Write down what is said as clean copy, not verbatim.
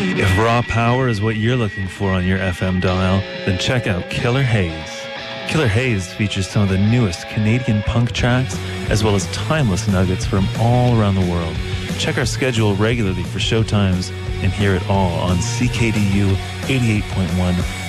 If raw power is what you're looking for on your FM dial, then check out Killer Haze. Killer Haze features some of the newest Canadian punk tracks, as well as timeless nuggets from all around the world. Check our schedule regularly for showtimes and hear it all on CKDU 88.1